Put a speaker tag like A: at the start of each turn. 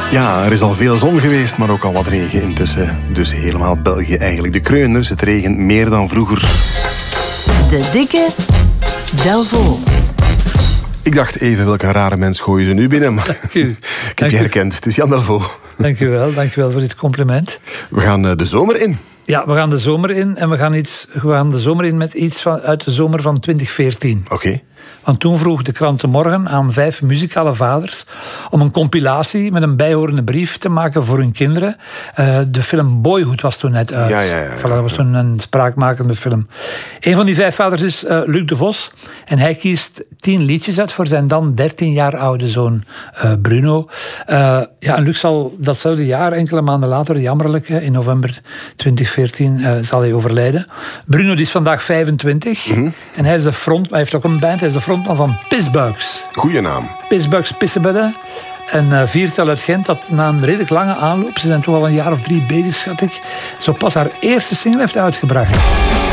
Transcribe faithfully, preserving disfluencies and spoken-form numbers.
A: Ja, er is al veel zon geweest, maar ook al wat regen intussen. Dus helemaal België eigenlijk. De kreuners, het regent meer dan vroeger.
B: De dikke Delvaux.
A: Ik dacht even, welke rare mens gooien ze nu binnen? Maar
C: Dank u.
A: ik heb je herkend. Het is Jan Delvaux.
C: Dank u wel, dank u wel voor dit compliment.
A: We gaan uh, de zomer in.
C: Ja, we gaan de zomer in en we gaan, iets, we gaan de zomer in met iets van, uit de zomer van twintig veertien.
A: Oké. Okay.
C: Want toen vroeg de krant De Morgen aan vijf muzikale vaders om een compilatie met een bijhorende brief te maken voor hun kinderen. Uh, de film Boyhood was toen net uit.
A: Ja, ja, ja, ja.
C: Voilà, dat was toen een spraakmakende film. Een van die vijf vaders is uh, Luc de Vos. En hij kiest tien liedjes uit voor zijn dan dertien jaar oude zoon uh, Bruno. Uh, ja, en Luc zal datzelfde jaar, enkele maanden later, jammerlijk, in november twintig veertien, uh, zal hij overlijden. Bruno die is vandaag vijfentwintig. Mm-hmm. En hij is de front, hij heeft ook een band, hij is de frontman van Pisbuiks.
A: Goeie naam.
C: Pisbuiks Pissebedden. Een uh, viertal uit Gent dat na een redelijk lange aanloop, ze zijn toch al een jaar of drie bezig, schat ik, zo pas haar eerste single heeft uitgebracht.